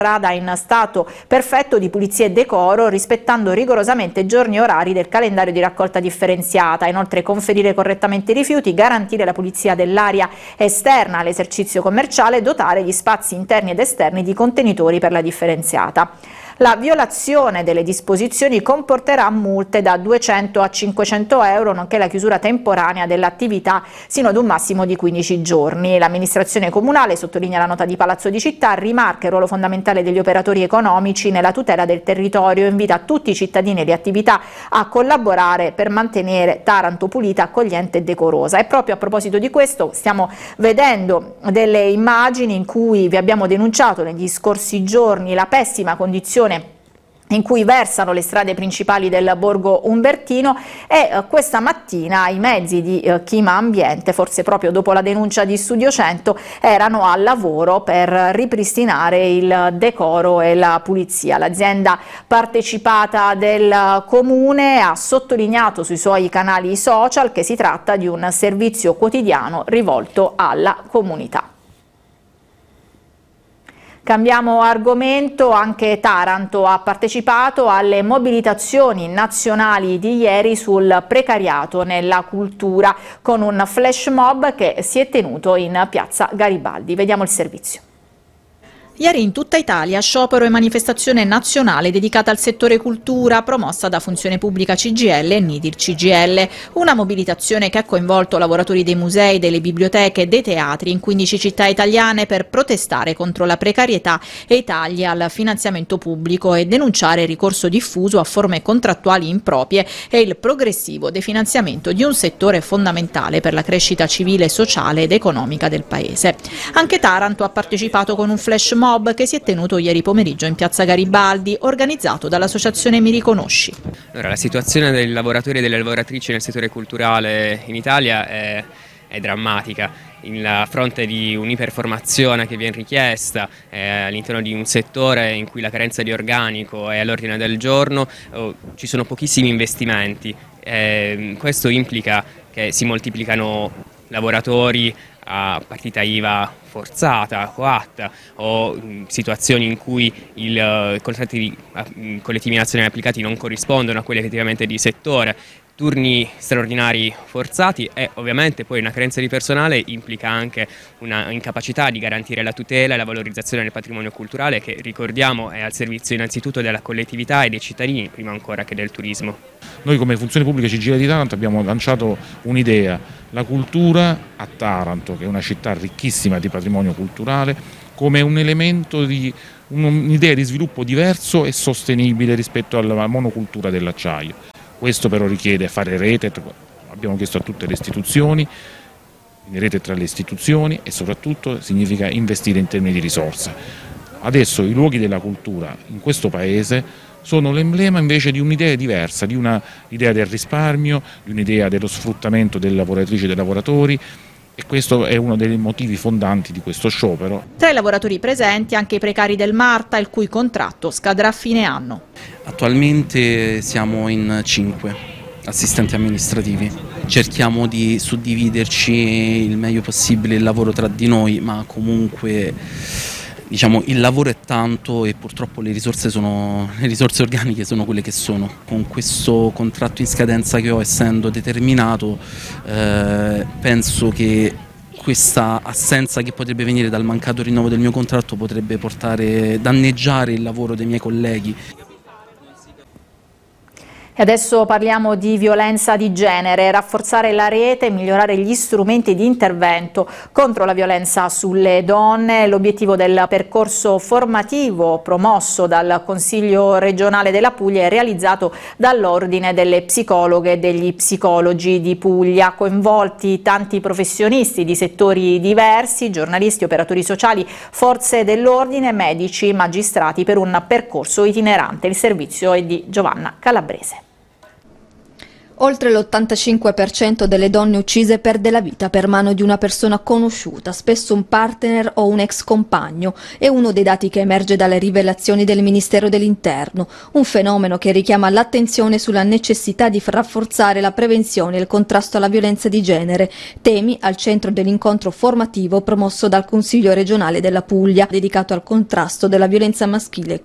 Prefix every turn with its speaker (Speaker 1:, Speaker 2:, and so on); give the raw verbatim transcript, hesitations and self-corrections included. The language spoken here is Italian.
Speaker 1: strada in stato perfetto di pulizia e decoro, rispettando rigorosamente giorni e orari del calendario di raccolta differenziata. Inoltre conferire correttamente i rifiuti, garantire la pulizia dell'area esterna all'esercizio commerciale, dotare gli spazi interni ed esterni di contenitori per la differenziata. La violazione delle disposizioni comporterà multe da duecento a cinquecento euro, nonché la chiusura temporanea dell'attività sino ad un massimo di quindici giorni. L'amministrazione comunale, sottolinea la nota di Palazzo di Città, rimarca il ruolo fondamentale degli operatori economici nella tutela del territorio e invita tutti i cittadini e le attività a collaborare per mantenere Taranto pulita, accogliente e decorosa. E proprio a proposito di questo stiamo vedendo delle immagini in cui vi abbiamo denunciato negli scorsi giorni la pessima condizione in cui versano le strade principali del borgo umbertino e eh, questa mattina i mezzi di eh, Chima Ambiente, forse proprio dopo la denuncia di Studio cento, erano al lavoro per ripristinare il decoro e la pulizia. L'azienda partecipata del comune ha sottolineato sui suoi canali social che si tratta di un servizio quotidiano rivolto alla comunità. Cambiamo argomento, anche Taranto ha partecipato alle mobilitazioni nazionali di ieri sul precariato nella cultura con un flash mob che si è tenuto in piazza Garibaldi. Vediamo il servizio. Ieri in tutta Italia sciopero e manifestazione nazionale dedicata al settore cultura promossa da Funzione Pubblica C G I L e Nidir C G I L. Una mobilitazione che ha coinvolto lavoratori dei musei, delle biblioteche e dei teatri in quindici città italiane per protestare contro la precarietà e i tagli al finanziamento pubblico e denunciare il ricorso diffuso a forme contrattuali improprie e il progressivo definanziamento di un settore fondamentale per la crescita civile, sociale ed economica del Paese. Anche Taranto ha partecipato con un flash mob che si è tenuto ieri pomeriggio in piazza Garibaldi, organizzato dall'associazione Mi Riconosci.
Speaker 2: Allora, la situazione dei lavoratori e delle lavoratrici nel settore culturale in Italia è, è drammatica. In fronte di un'iperformazione che viene richiesta eh, all'interno di un settore in cui la carenza di organico è all'ordine del giorno, oh, ci sono pochissimi investimenti. Eh, questo implica che si moltiplicano lavoratori a partita I V A forzata, coatta, o mh, situazioni in cui i uh, contratti di, uh, collettivi nazionali applicati non corrispondono a quelli effettivamente di settore, turni straordinari forzati e ovviamente poi una carenza di personale implica anche una incapacità di garantire la tutela e la valorizzazione del patrimonio culturale che, ricordiamo, è al servizio innanzitutto della collettività e dei cittadini, prima ancora che del turismo.
Speaker 3: Noi come Funzione Pubblica C G I L di Taranto abbiamo lanciato un'idea, la cultura a Taranto, che è una città ricchissima di patrimonio culturale, come un elemento di un'idea di sviluppo diverso e sostenibile rispetto alla monocultura dell'acciaio. Questo però richiede fare rete, abbiamo chiesto a tutte le istituzioni, rete tra le istituzioni e soprattutto significa investire in termini di risorse. Adesso i luoghi della cultura in questo paese sono l'emblema invece di un'idea diversa, di un'idea del risparmio, di un'idea dello sfruttamento delle lavoratrici e dei lavoratori. E questo è uno dei motivi fondanti di questo sciopero.
Speaker 1: Tra i lavoratori presenti anche i precari del Marta, il cui contratto scadrà a fine anno.
Speaker 4: Attualmente siamo in cinque assistenti amministrativi. Cerchiamo di suddividerci il meglio possibile il lavoro tra di noi, ma comunque diciamo il lavoro è tanto e purtroppo le risorse, sono, le risorse organiche sono quelle che sono. Con questo contratto in scadenza che ho, essendo determinato, eh, penso che questa assenza che potrebbe venire dal mancato rinnovo del mio contratto potrebbe portare, danneggiare il lavoro dei miei colleghi.
Speaker 1: E adesso parliamo di violenza di genere, rafforzare la rete e migliorare gli strumenti di intervento contro la violenza sulle donne. L'obiettivo del percorso formativo promosso dal Consiglio regionale della Puglia è realizzato dall'Ordine delle psicologhe e degli psicologi di Puglia, coinvolti tanti professionisti di settori diversi, giornalisti, operatori sociali, forze dell'ordine, medici, magistrati, per un percorso itinerante. Il servizio è di Giovanna Calabrese.
Speaker 5: Oltre l'ottantacinque per cento delle donne uccise perde la vita per mano di una persona conosciuta, spesso un partner o un ex compagno. È uno dei dati che emerge dalle rivelazioni del Ministero dell'Interno, un fenomeno che richiama l'attenzione sulla necessità di rafforzare la prevenzione e il contrasto alla violenza di genere, temi al centro dell'incontro formativo promosso dal Consiglio regionale della Puglia, dedicato al contrasto della violenza maschile